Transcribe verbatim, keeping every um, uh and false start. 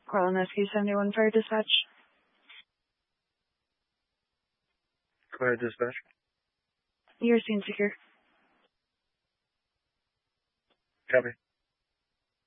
Call on S Q seventy-one Fire Dispatch. Go ahead, dispatch. You're scene secure. Copy.